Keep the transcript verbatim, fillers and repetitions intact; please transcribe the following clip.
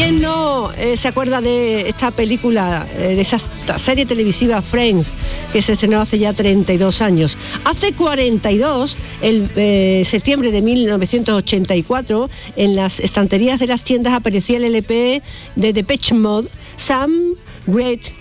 ¿Quién no eh, se acuerda de esta película, eh, de esa serie televisiva Friends, que se estrenó hace ya treinta y dos años? Hace cuarenta y dos, el eh, septiembre de mil novecientos ochenta y cuatro, en las estanterías de las tiendas aparecía el L P de Depeche Mode, Some Great